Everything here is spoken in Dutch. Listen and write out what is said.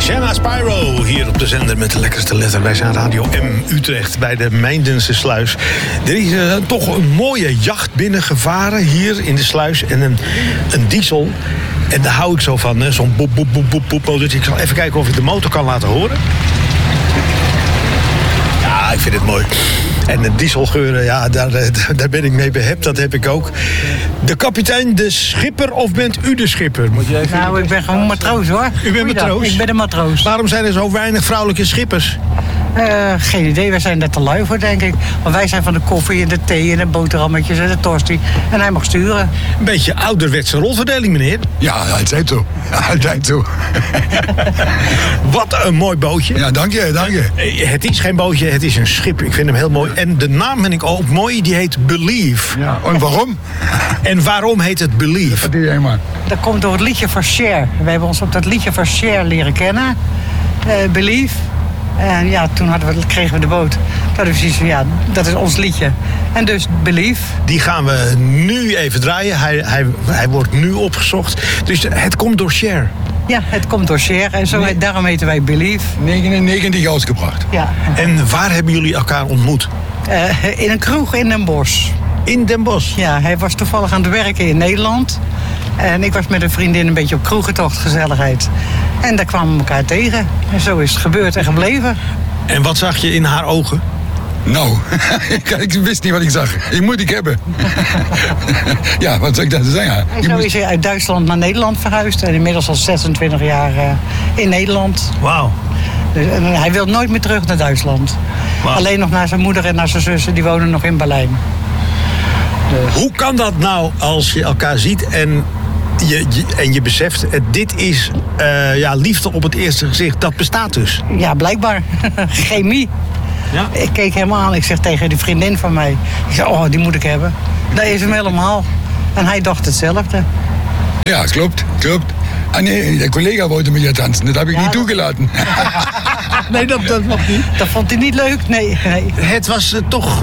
Shanna Spyro hier op de zender met de lekkerste letter. Wij zijn Radio M Utrecht bij de Mijndense sluis. Er is toch een mooie jacht binnengevaren hier in de sluis. En een diesel. En daar hou ik zo van, hè? Zo'n boep, boep, boep, boep, boep. Dus ik zal even kijken of ik de motor kan laten horen. Ja, ik vind het mooi. En de dieselgeuren, ja, daar ben ik mee behept. Dat heb ik ook. De kapitein, de schipper, of bent u de schipper? Nou, ik ben gewoon matroos, hoor. U bent matroos? Ik ben een matroos. Waarom zijn er zo weinig vrouwelijke schippers? Geen idee, wij zijn er te lui voor, denk ik. Want wij zijn van de koffie en de thee en de boterhammetjes en de tosti. En hij mag sturen. Een beetje ouderwetse rolverdeling, meneer. Ja, altijd zo. Altijd zo. Wat een mooi bootje. Ja, dank je, dank je. Het is geen bootje, het is een schip. Ik vind hem heel mooi. En de naam vind ik ook mooi, die heet Believe. Ja, en waarom? En waarom heet het Believe? Wat doe jij, man? Dat komt door het liedje van Cher. We hebben ons op dat liedje van Cher leren kennen. Believe. En ja, toen kregen we de boot. Dat is precies, ja, dat is ons liedje. En dus Believe. Die gaan we nu even draaien. Hij wordt nu opgezocht. Dus het komt door Cher. Ja, het komt door Cher. En zo, daarom heten wij Believe. 99 uitgebracht. Ja. En waar hebben jullie elkaar ontmoet? In een kroeg in Den Bosch. In Den Bosch? Ja, hij was toevallig aan het werken in Nederland. En ik was met een vriendin een beetje op kroegentocht, gezelligheid. En daar kwamen we elkaar tegen. En zo is het gebeurd en gebleven. En wat zag je in haar ogen? Nou, ik wist niet wat ik zag. Ik moet ik hebben. Ja, wat zou ik dan zeggen? En zo is hij uit Duitsland naar Nederland verhuisd. En inmiddels al 26 jaar in Nederland. Wauw. Dus, en hij wil nooit meer terug naar Duitsland. Wow. Alleen nog naar zijn moeder en naar zijn zussen. Die wonen nog in Berlijn. Dus. Hoe kan dat nou als je elkaar ziet en je beseft, dit is liefde op het eerste gezicht. Dat bestaat dus. Ja, blijkbaar. Chemie. Ja? Ik keek hem aan. Ik zeg tegen die vriendin van mij. Ik zeg, oh, die moet ik hebben. Dat is hem helemaal. En hij dacht hetzelfde. Ja, klopt. Ah nee, de collega wilde met je dansen. Dat heb ik niet toegelaten. Nee, dat mag niet. Dat vond hij niet leuk. Nee. Het was toch